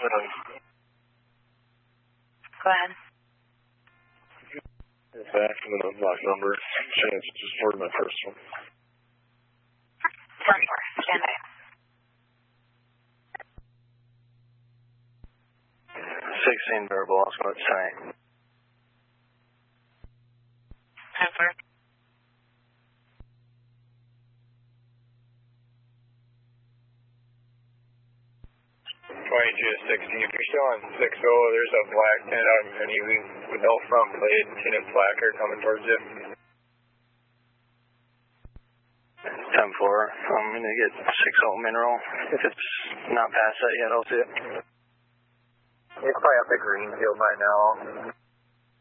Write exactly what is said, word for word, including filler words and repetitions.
Go ahead. It's back with a block number. Chance just for my first one. ten four. Stand by. sixteen verbal, I'll go tonight. ten four. twenty-two to sixteen. If you're still on six oh, there's a black tent out in Vinny with no front plate, tinted placard coming towards you. ten four, I'm going to get six oh mineral. If it's not past that yet, I'll see it. It's probably up at Greenfield by now.